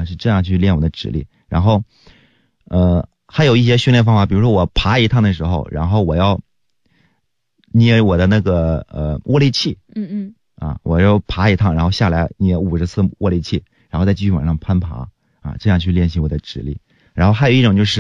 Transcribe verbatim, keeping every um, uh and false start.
啊，是这样去练我的指力。然后呃还有一些训练方法，比如说我爬一趟的时候，然后我要捏我的那个呃握力器， 嗯嗯啊，我要爬一趟，然后下来捏五十次握力器，然后再继续往上攀爬啊，这样去练习我的指力。然后还有一种就是